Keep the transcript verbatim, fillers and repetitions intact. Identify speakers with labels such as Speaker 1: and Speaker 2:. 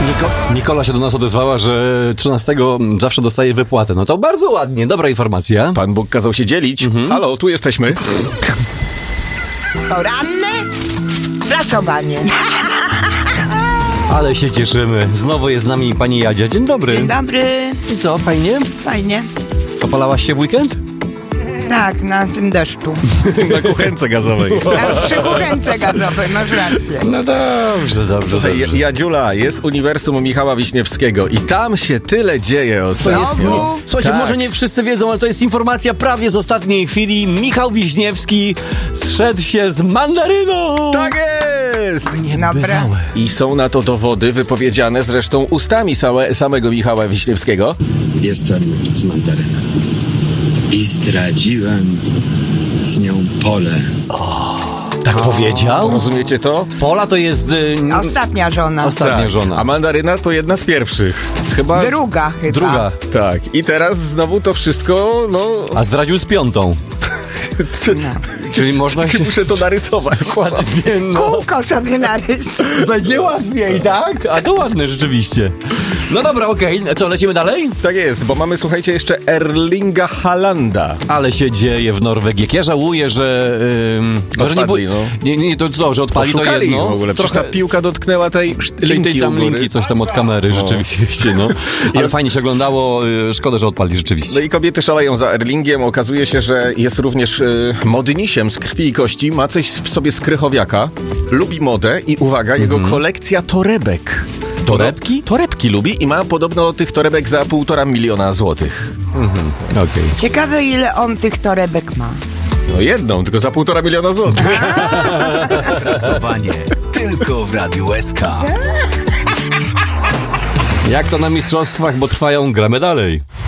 Speaker 1: Niko- Nikola się do nas odezwała, że trzynastego zawsze dostaje wypłatę. No to bardzo ładnie, dobra informacja.
Speaker 2: Pan Bóg kazał się dzielić. Mhm. Halo, tu jesteśmy.
Speaker 3: Poranne prasowanie.
Speaker 1: Ale się cieszymy. Znowu jest z nami pani Jadzia. Dzień dobry.
Speaker 3: Dzień dobry.
Speaker 1: I co, fajnie?
Speaker 3: Fajnie.
Speaker 1: Opalałaś się w weekend?
Speaker 3: Tak, na tym deszczu.
Speaker 2: Na kuchence gazowej.
Speaker 3: Na przy kuchence gazowej, masz rację.
Speaker 1: No dobrze, dobrze,
Speaker 2: Słuchaj,
Speaker 1: dobrze.
Speaker 2: Jadziula, jest Uniwersum Michała Wiśniewskiego i tam się tyle dzieje ostatnio.
Speaker 3: Znowu?
Speaker 1: Słuchajcie,
Speaker 2: Tak.
Speaker 1: może nie wszyscy wiedzą, ale to jest informacja prawie z ostatniej chwili. Michał Wiśniewski zszedł się z mandaryną!
Speaker 2: Tak jest!
Speaker 3: Dobra.
Speaker 2: I są na to dowody wypowiedziane zresztą ustami same, samego Michała Wiśniewskiego.
Speaker 4: Jestem z mandaryną i zdradziłem z nią Polę.
Speaker 1: Tak powiedział?
Speaker 2: Rozumiecie to?
Speaker 1: Pola to jest... Y,
Speaker 3: Ostatnia żona.
Speaker 1: Ostatnia
Speaker 2: Tak.
Speaker 1: żona.
Speaker 2: A mandaryna to jedna z pierwszych. Chyba...
Speaker 3: Druga chyba.
Speaker 1: Druga.
Speaker 2: Tak. I teraz znowu to wszystko, no...
Speaker 1: A zdradził z piątą.
Speaker 3: No.
Speaker 1: Czyli można się...
Speaker 2: Muszę to narysować.
Speaker 1: Dokładnie, no.
Speaker 3: Kółko sobie narys.
Speaker 1: Będzie łatwiej, tak? A to ładne rzeczywiście. No dobra, okej. Co, lecimy dalej?
Speaker 2: Tak jest, bo mamy, słuchajcie, jeszcze Erlinga Haalanda.
Speaker 1: Ale się dzieje w Norwegii. Jak ja żałuję, że... Ym, że nie, było,
Speaker 2: Odpadli, no.
Speaker 1: nie, nie, to co, że odpali to
Speaker 2: Poszukali
Speaker 1: jedno.
Speaker 2: ich w ogóle. Przecież
Speaker 1: Trochę...
Speaker 2: ta piłka dotknęła tej
Speaker 1: Tej,
Speaker 2: linki
Speaker 1: tej tam
Speaker 2: u góry.
Speaker 1: linki, coś tam od kamery, rzeczywiście, no. Ale fajnie się oglądało, y, szkoda, że odpali, rzeczywiście.
Speaker 2: No i kobiety szaleją za Erlingiem. Okazuje się, że jest również y, modnisiem z krwi i kości. Ma coś w sobie z krychowiaka. Lubi modę i uwaga, jego kolekcja torebek.
Speaker 1: Torebki?
Speaker 2: Torebki lubi i ma podobno tych torebek za półtora miliona złotych.
Speaker 1: Okej.
Speaker 3: Ciekawe, ile on tych torebek ma.
Speaker 2: No jedną, tylko za półtora miliona złotych.
Speaker 5: Prasowanie tylko w Radiu S K.
Speaker 1: Jak to na mistrzostwach, bo trwają, gramy dalej.